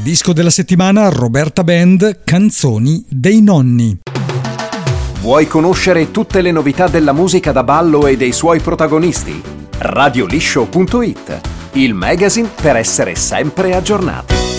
Disco della settimana Roberta Band, Canzoni dei nonni. Vuoi conoscere tutte le novità della musica da ballo e dei suoi protagonisti? Radioliscio.it, il magazine per essere sempre aggiornati.